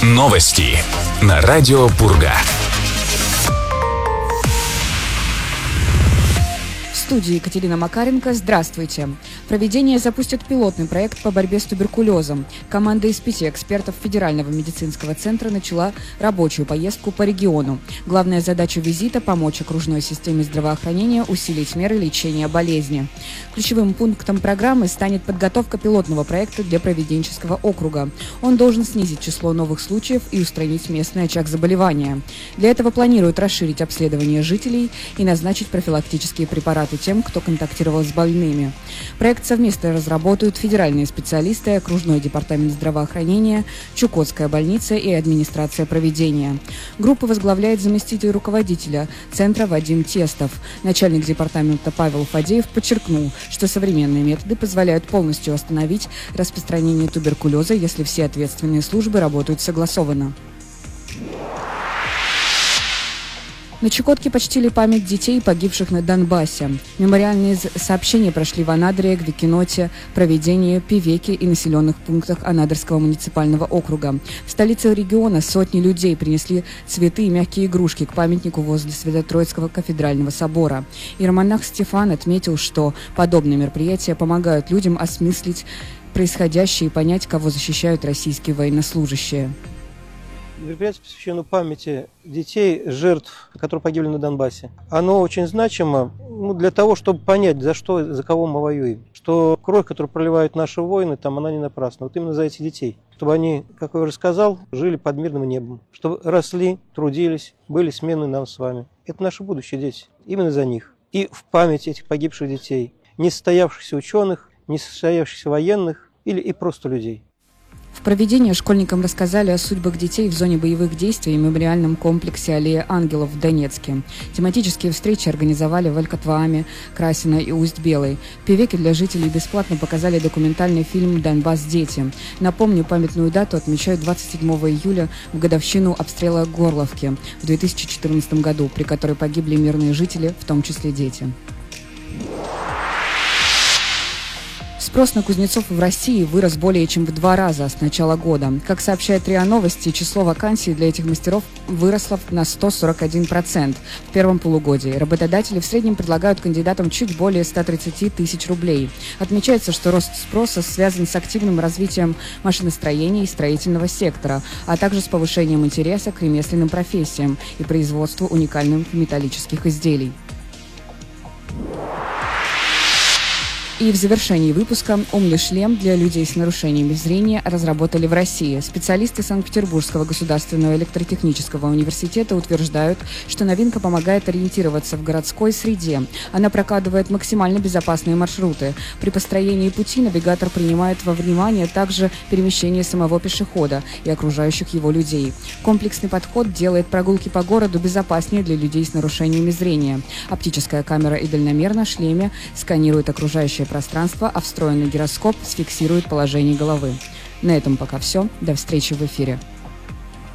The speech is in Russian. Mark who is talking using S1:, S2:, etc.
S1: Новости на радио Пурга.
S2: В студии Екатерина Макаренко. Здравствуйте. Проведение запустит пилотный проект по борьбе с туберкулезом. Команда из 5 экспертов Федерального медицинского центра начала рабочую поездку по региону. Главная задача визита – помочь окружной системе здравоохранения усилить меры лечения болезни. Ключевым пунктом программы станет подготовка пилотного проекта для Провиденческого округа. Он должен снизить число новых случаев и устранить местный очаг заболевания. Для этого планируют расширить обследование жителей и назначить профилактические препараты тем, кто контактировал с больными. Проект совместно разработают федеральные специалисты, окружной департамент здравоохранения, Чукотская больница и администрация проведения. Группу возглавляет заместитель руководителя центра Вадим Тестов. Начальник департамента Павел Фадеев подчеркнул, что современные методы позволяют полностью остановить распространение туберкулеза, если все ответственные службы работают согласованно. На Чукотке почтили память детей, погибших на Донбассе. Мемориальные сообщения прошли в Анадыре, Гвикиноте, Провидении, Певеке и населенных пунктах Анадырского муниципального округа. В столице региона сотни людей принесли цветы и мягкие игрушки к памятнику возле Свято-Троицкого кафедрального собора. Иеромонах Стефан отметил, что подобные мероприятия помогают людям осмыслить происходящее и понять, кого защищают российские военнослужащие.
S3: Мероприятие посвящено памяти детей, жертв, которые погибли на Донбассе. Оно очень значимо для того, чтобы понять, за кого мы воюем. Что кровь, которую проливают наши воины, она не напрасна. Вот именно за этих детей. Чтобы они, как я уже сказал, жили под мирным небом. Чтобы росли, трудились, были сменны нам с вами. Это наши будущие дети. Именно за них. И в память этих погибших детей, несостоявшихся ученых, несостоявшихся военных и просто людей.
S2: В Провидении школьникам рассказали о судьбах детей в зоне боевых действий и мемориальном комплексе «Аллея ангелов» в Донецке. Тематические встречи организовали в Алькатвааме, Красино и Усть-Белой. В Певеке для жителей бесплатно показали документальный фильм «Донбасс. Дети». Напомню, памятную дату отмечают 27 июля в годовщину обстрела Горловки в 2014 году, при которой погибли мирные жители, в том числе дети. Спрос на кузнецов в России вырос более чем в 2 раза с начала года. Как сообщает РИА Новости, число вакансий для этих мастеров выросло на 141% в первом полугодии. Работодатели в среднем предлагают кандидатам чуть более 130 тысяч рублей. Отмечается, что рост спроса связан с активным развитием машиностроения и строительного сектора, а также с повышением интереса к ремесленным профессиям и производству уникальных металлических изделий. И в завершении выпуска умный шлем для людей с нарушениями зрения разработали в России. Специалисты Санкт-Петербургского государственного электротехнического университета утверждают, что новинка помогает ориентироваться в городской среде. Она прокладывает максимально безопасные маршруты. При построении пути навигатор принимает во внимание также перемещение самого пешехода и окружающих его людей. Комплексный подход делает прогулки по городу безопаснее для людей с нарушениями зрения. Оптическая камера и дальномер на шлеме сканирует окружающее пространство, а встроенный гироскоп сфиксирует положение головы. На этом пока все. До встречи в эфире.